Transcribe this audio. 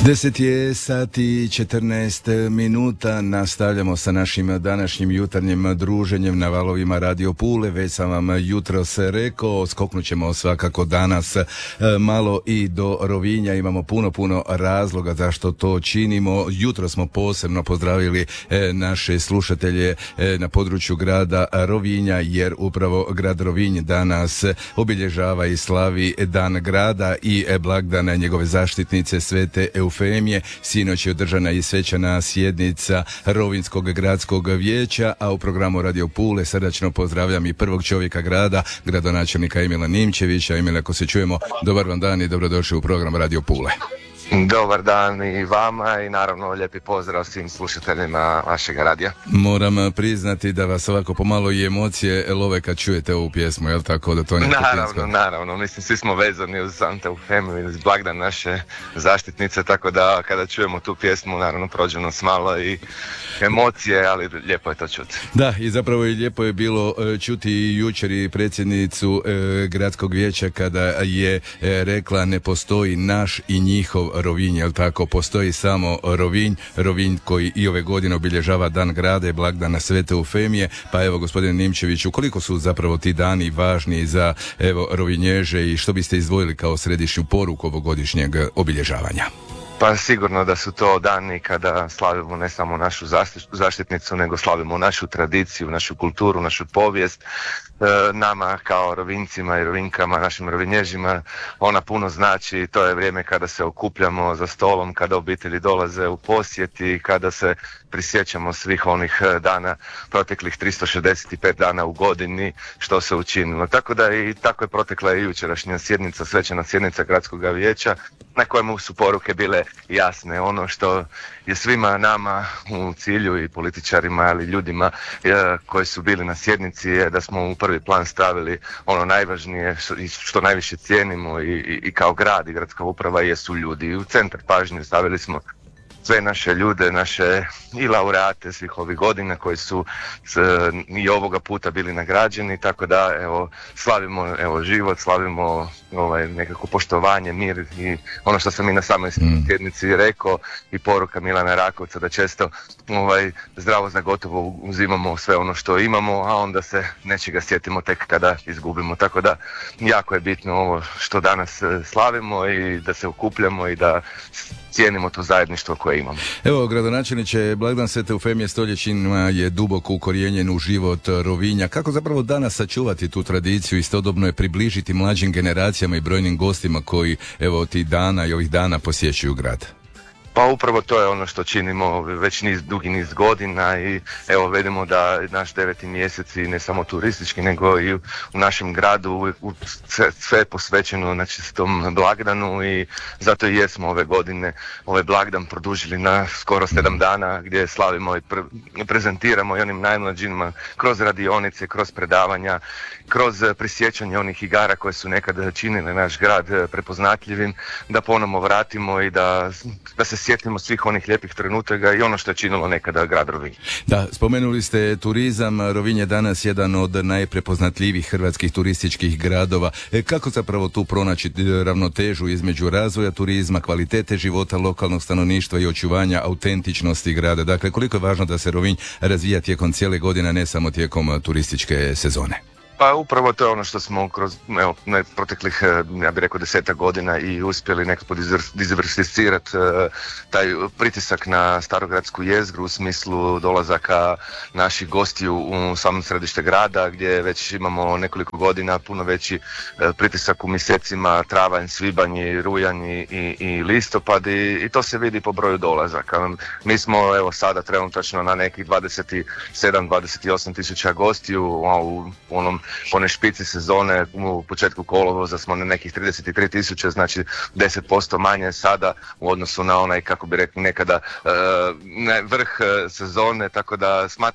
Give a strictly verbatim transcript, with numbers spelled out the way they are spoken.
deset je sati četrnaest minuta, nastavljamo sa našim današnjim jutarnjim druženjem na valovima Radio Pule. Već sam vam jutros rekao, skoknut ćemo svakako danas malo i do Rovinja. Imamo puno, puno razloga zašto to činimo. Jutro smo posebno pozdravili naše slušatelje na području grada Rovinja, jer upravo grad Rovinj danas obilježava i slavi Dan grada i blagdana njegove zaštitnice Svete Eufemije. Sinoć je održana i svečana sjednica Rovinjskog gradskog vijeća, a u programu Radio Pule srdačno pozdravljam i prvog čovjeka grada, gradonačelnika Emila Nimčevića. Emile, ako se čujemo, dobar vam dan i dobrodošli u program Radio Pule. Dobar dan i vama i naravno lijepi pozdrav svim slušateljima vašeg radija. Moram priznati da vas ovako pomalo i emocije love kad čujete ovu pjesmu, jel tako? Da to naravno, naravno, mislim svi smo vezani uz Svete Eufemiju, uz blagdan naše zaštitnice, tako da kada čujemo tu pjesmu naravno prođe nas malo i emocije, ali lijepo je to čuti. Da, i zapravo i lijepo je bilo čuti i jučer i predsjednicu e, gradskog vijeća kada je e, rekla ne postoji naš i njihov Rovinj, jel tako? Postoji samo Rovinj, Rovinj koji i ove godine obilježava Dan grada i blagdana Svete Eufemije. Pa evo, gospodine Nimčeviću, koliko su zapravo ti dani važni za evo Rovinježe i što biste izdvojili kao središnju poruku ovogodišnjeg obilježavanja? Pa sigurno da su to dani kada slavimo ne samo našu zaštitnicu, nego slavimo našu tradiciju, našu kulturu, našu povijest. E, nama kao Rovinjcima i Rovinjkama, našim Rovinježima, ona puno znači. To je vrijeme kada se okupljamo za stolom, kada obitelji dolaze u posjet i kada se prisjećamo svih onih dana, proteklih tristo šezdeset pet dana u godini, što se učinilo. Tako da i tako je protekla i jučerašnja sjednica, svečana sjednica gradskog vijeća, na kojemu su poruke bile jasne. Ono što je svima nama u cilju i političarima, ali ljudima koji su bili na sjednici, je da smo u prvi plan stavili ono najvažnije i što najviše cijenimo i, i, i kao grad i gradska uprava jesu ljudi. I u centar pažnje stavili smo sve naše ljude, naše i laureate svih ovih godina koji su s, i ovoga puta bili nagrađeni, tako da evo slavimo evo život, slavimo ovaj nekako poštovanje, mir i ono što sam i na samoj sjednici rekao i poruka Milana Rakovca da često ovaj zdravo za gotovo uzimamo sve ono što imamo, a onda se nečega sjetimo tek kada izgubimo. Tako da jako je bitno ovo što danas slavimo i da se okupljamo i da cijenimo to zajedništvo koje imamo. Evo, gradonačelniče, blagdan Svete Eufemije stoljećima je duboko ukorijenjen u život Rovinja. Kako zapravo danas sačuvati tu tradiciju i istodobno je približiti mlađim generacijama i brojnim gostima koji evo ti dana i ovih dana posjećuju grad? Pa upravo to je ono što činimo već niz, dugi niz godina i evo vidimo da naš deveti mjesec i ne samo turistički nego i u, u našem gradu u, u, sve, sve je posvećeno znači tom blagdanu i zato i jesmo ove godine ovaj blagdan produžili na skoro sedam dana gdje slavimo i pre, prezentiramo i onim najmlađima kroz radionice, kroz predavanja, kroz prisjećanje onih igara koje su nekad činile naš grad prepoznatljivim, da ponovno vratimo i da, da se sjetimo svih onih lijepih trenutaka i ono što je činilo nekada grad Rovinj. Da, spomenuli ste turizam. Rovinj je danas jedan od najprepoznatljivih hrvatskih turističkih gradova. E, kako zapravo tu pronaći ravnotežu između razvoja turizma, kvalitete života lokalnog stanovništva i očuvanja autentičnosti grada? Dakle, koliko je važno da se Rovinj razvija tijekom cijele godine, ne samo tijekom turističke sezone? Pa upravo to je ono što smo kroz evo, ne, proteklih, ja bih rekao, desetak godina i uspjeli nekako diversificirati uh, taj pritisak na starogradsku jezgru u smislu dolazaka naših gostiju u samom središte grada, gdje već imamo nekoliko godina puno veći uh, pritisak u mjesecima travanj, svibanj, rujanj i, i listopad i, i to se vidi po broju dolazaka. Mi smo evo sada trenutačno na nekih dvadeset sedam do dvadeset osam tisuća gostiju, a u onom one špici sezone u početku kolovoza smo na nekih trideset tri tisuće, znači deset posto manje sada u odnosu na onaj, kako bi rekli nekada, ne, vrh sezone, tako da smatram